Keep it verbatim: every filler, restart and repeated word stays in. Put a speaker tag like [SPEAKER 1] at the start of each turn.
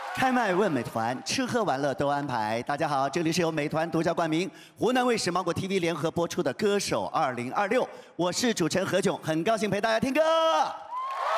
[SPEAKER 1] 开麦问美团，吃喝玩乐都安排。大家好，这里是由美团独家冠名、湖南卫视、芒果 T V 联合播出的《歌手二零二六》，我是主持人何炅，很高兴陪大家听歌。